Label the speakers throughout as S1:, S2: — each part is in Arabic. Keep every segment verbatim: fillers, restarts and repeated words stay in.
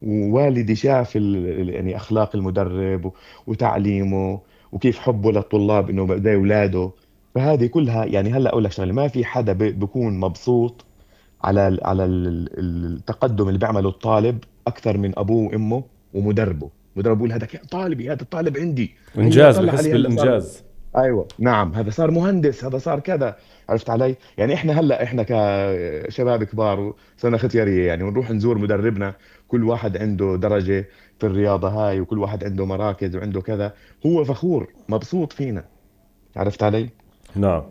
S1: ووالدي شاف ال- ال- يعني اخلاق المدرب و- وتعليمه، وكيف حبه للطلاب انه زي اولاده. فهذه كلها يعني هلا اقول لك شغله، ما في حدا ب- بكون مبسوط على ال- على ال- ال- التقدم اللي بيعمله الطالب اكثر من ابوه وامه ومدربه. مدرب بيقول هذا كان طالبي، هذا الطالب عندي، هيا
S2: انجاز،
S1: طلع
S2: بحس
S1: عليه هلا صار.
S2: بالانجاز.
S1: ايوه نعم، هذا صار مهندس، هذا صار كذا. عرفت علي؟ يعني احنا هلا احنا كشباب كبار وصرنا ختياريه يعني، ونروح نزور مدربنا، كل واحد عنده درجه في الرياضه هاي، وكل واحد عنده مراكز وعنده كذا، هو فخور مبسوط فينا. عرفت علي؟
S2: نعم.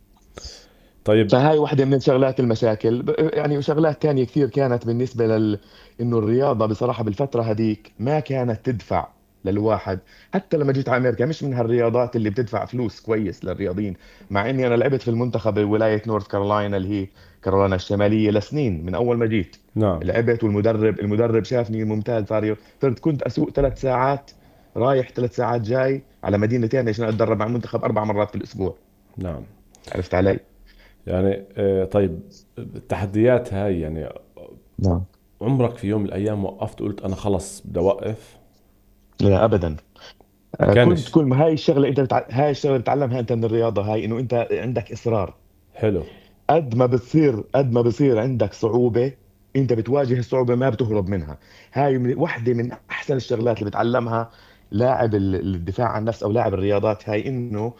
S2: طيب.
S1: فهاي واحدة من شغلات المشاكل ب- يعني. وشغلات تانية كثير كانت بالنسبة لل إنه الرياضة بصراحة بالفترة هذيك ما كانت تدفع للواحد. حتى لما جيت على أمريكا مش من هالرياضات اللي بتدفع فلوس كويس للرياضيين، مع إني أنا لعبت في المنتخب بولاية نورث كارولاينا اللي هي كارولاينا الشمالية لسنين من أول ما جيت.
S2: نعم.
S1: لعبت، والمدرب المدرب شافني ممتاز، صار ي- صرت كنت أسوق ثلاث ساعات رايح ثلاث ساعات جاي على مدينة تانية عشان أتدرب مع المنتخب أربع مرات في الأسبوع.
S2: نعم.
S1: عرفت علي؟
S2: يعني آه، طيب، التحديات هاي يعني
S1: نعم.
S2: عمرك في يوم من الأيام وقفت قلت أنا خلص بدي أوقف؟
S1: لا ابدا.
S2: ما
S1: آه، كنت
S2: كانش.
S1: كل ما هاي الشغله انت بتع... هاي الشغله بتتعلمها انت من الرياضه هاي، انه انت عندك اصرار.
S2: حلو.
S1: قد ما بتصير قد ما بصير عندك صعوبه، انت بتواجه الصعوبه ما بتهرب منها. هاي من... واحده من احسن الشغلات اللي بتعلمها لاعب ال- الدفاع عن النفس او لاعب الرياضات هاي، انه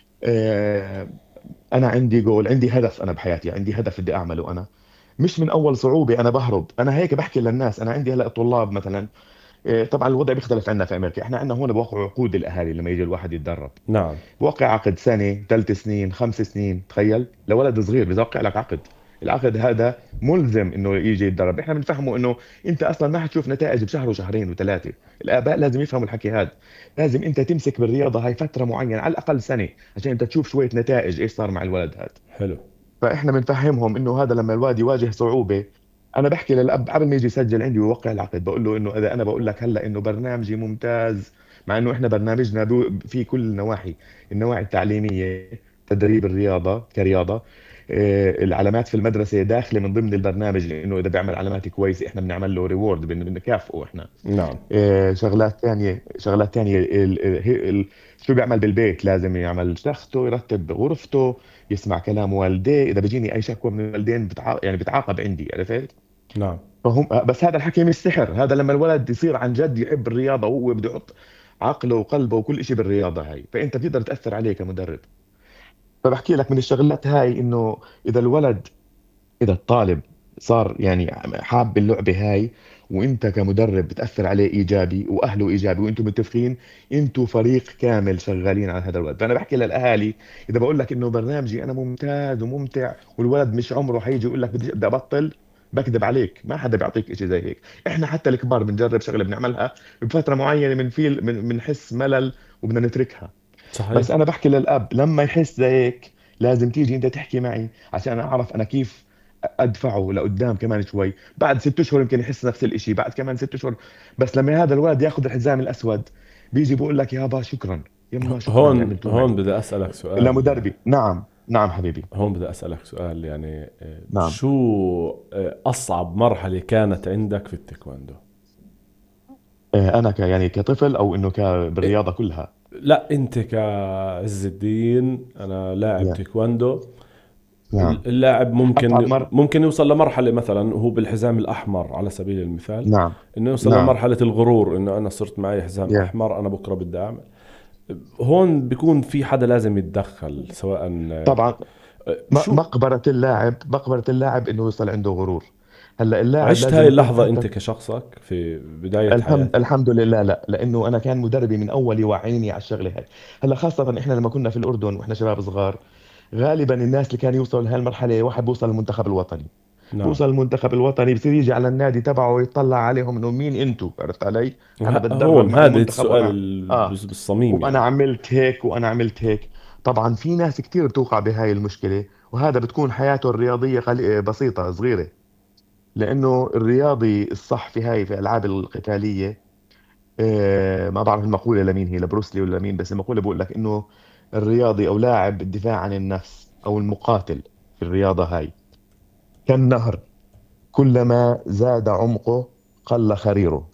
S1: آه انا عندي جول، عندي هدف، انا بحياتي عندي هدف بدي اعمله انا. مش من اول صعوبه انا بهرب. انا هيك بحكي للناس، انا عندي هلا طلاب مثلا. إيه، طبعا الوضع بيختلف عندنا في امريكا، احنا عندنا هون بوقعوا عقود الاهالي لما يجي الواحد يتدرب.
S2: نعم.
S1: بوقع عقد سنه، ثلاث سنين، خمس سنين، تخيل لولد صغير بيوقع لك عقد. العقد هذا ملزم انه يجي يتدرب. احنا بنفهمه انه انت اصلا ما حتشوف نتائج بشهر وشهرين وثلاثه. الاباء لازم يفهموا الحكي هذا. لازم انت تمسك بالرياضه هاي فتره معينه، على الاقل سنه، عشان انت تشوف شويه نتائج ايش صار مع الولد هذا.
S2: حلو.
S1: فاحنا بنفهمهم انه هذا لما الواد يواجه صعوبه. انا بحكي للاب قبل ما يجي يسجل عندي ويوقع العقد، بقول له انه اذا انا بقول لك هلا انه برنامجي ممتاز، مع انه احنا برنامجنا بو- في كل النواحي، النواحي التعليميه، تدريب الرياضه كرياضه، آه، العلامات في المدرسه داخله من ضمن البرنامج، لانه اذا بيعمل علامات كويسه احنا بنعمل له ريورد، بنكافئه احنا.
S2: نعم.
S1: آه، شغلات تانية شغلات تانية ال- ال- هي- ال- شو بيعمل بالبيت؟ لازم يعمل شخته، يرتب غرفته، يسمع كلام والديه. إذا بيجيني أي شكوى من الوالدين بتع... يعني بتعاقب عندي. عرفت؟
S2: نعم.
S1: فهم. بس هذا الحكي مش سحر، هذا لما الولد يصير عن جد يحب الرياضة، وهو بده يحط عقله وقلبه وكل شيء بالرياضة هاي، فأنت بتقدر تأثر عليه كمدرب. فبحكي لك من الشغلات هاي إنه إذا الولد اذا الطالب صار يعني حاب اللعبه هاي، وانت كمدرب بتاثر عليه ايجابي واهله ايجابي وانتم متفقين، انتم فريق كامل شغالين على هذا الولد. فانا بحكي للاهالي، اذا بقول لك انه برنامجي انا ممتاز وممتع، والولد مش عمره حيجي يقول لك بدي بدي ابطل، بكذب عليك. ما حدا بيعطيك شيء زي هيك. احنا حتى الكبار بنجرب شغله بنعملها بفتره معينه، من في من بنحس ملل وبدنا نتركها.
S2: صحيح.
S1: بس انا بحكي للاب لما يحس زي هيك لازم تيجي انت تحكي معي عشان اعرف انا كيف ادفعه لقدام كمان شوي. بعد ست اشهر يمكن يحس نفس الاشي، بعد كمان ست اشهر. بس لما هذا الولد ياخذ الحزام الاسود، بيجي بقول لك يابا شكرا، يما شكرا اللي
S2: هون
S1: عملتوه
S2: هون
S1: معي.
S2: بدي أسألك سؤال.
S1: لمدربي. نعم نعم حبيبي.
S2: هون بدي أسألك سؤال يعني آه،
S1: نعم.
S2: شو آه، أصعب مرحلة كانت عندك في التايكوندو؟
S1: آه، انا ك يعني كطفل او انه ك
S2: إيه،
S1: بالرياضه كلها؟
S2: لا أنت كعز الدين، أنا لاعب
S1: يا.
S2: تايكوندو.
S1: نعم.
S2: اللاعب
S1: اصعب
S2: ممكن
S1: مر.
S2: ممكن يوصل لمرحلة مثلا وهو بالحزام الأحمر على سبيل المثال،
S1: نعم.
S2: إنه يوصل
S1: نعم.
S2: لمرحلة الغرور، إنه أنا صرت معي حزام
S1: يا.
S2: أحمر، أنا بكرة بدي أعمل. هون بيكون في حدا لازم يتدخل، سواء آه،
S1: طبعا. م-
S2: شو
S1: مقبره اللاعب مقبره اللاعب انه يوصل عنده غرور. هلا اللاعب
S2: عشت هاي
S1: لازم يكون
S2: اللحظة أنت
S1: حتى.
S2: كشخصك في بداية
S1: الحمد
S2: حياتك؟
S1: الحمد لله لا، لانه انا كان مدربي من اول يوعيني على الشغله هاي. هلا خاصه احنا لما كنا في الاردن واحنا شباب صغار، غالبا الناس اللي كان يوصلوا لهالمرحله، واحد بوصل المنتخب الوطني،
S2: نعم.
S1: بوصل المنتخب الوطني بصير يجي على النادي تبعه ويطلع عليهم انه مين انتو. عرفت علي؟ انا
S2: وه-
S1: بتدرب
S2: هون
S1: مع
S2: هذا
S1: المنتخب
S2: السؤال
S1: وانا
S2: ال-
S1: اه
S2: بس- بالصميم
S1: وانا
S2: يعني.
S1: عملت هيك وانا عملت هيك. طبعا في ناس كثير بتوقع بهاي المشكله، وهذا بتكون حياته الرياضيه قلي- بسيطه صغيره. لانه الرياضي الصح في هاي في الالعاب القتاليه، آه، ما بعرف المقولة لمين هي، لبروسلي ولا مين، بس المقولة بقول لك إنه الرياضي أو لاعب الدفاع عن النفس أو المقاتل في الرياضة هاي كالنهر، كلما زاد عمقه قل خريره.